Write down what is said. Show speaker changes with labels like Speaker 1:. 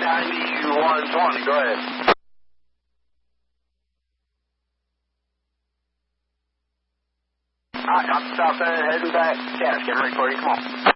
Speaker 1: I-9120, go ahead. Alright, I'm south end, heading back. Cash, getting ready for you, come on.